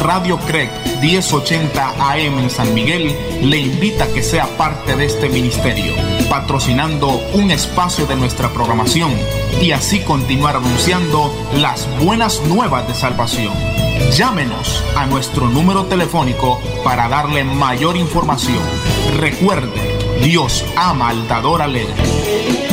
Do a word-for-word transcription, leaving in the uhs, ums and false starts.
Radio Craig diez ochenta A M en San Miguel le invita a que sea parte de este ministerio, patrocinando un espacio de nuestra programación y así continuar anunciando las buenas nuevas de salvación. Llámenos a nuestro número telefónico para darle mayor información. Recuerde, Dios ama al dador alegre.